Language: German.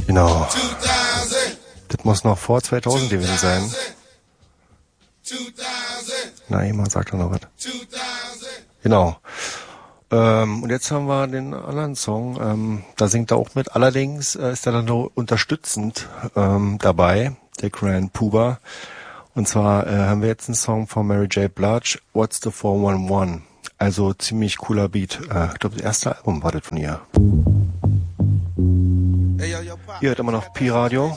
Genau. Das muss noch vor 2000 gewesen sein. Na, jemand sagt doch noch was. Genau. Und jetzt haben wir den anderen Song. Da singt er auch mit. Allerdings ist er dann nur unterstützend dabei, der Grand Puba. Und zwar haben wir jetzt einen Song von Mary J. Blige, What's the 411? Also ziemlich cooler Beat. Ich glaube, das erste Album war das von ihr. Ihr hört immer noch Pi-Radio.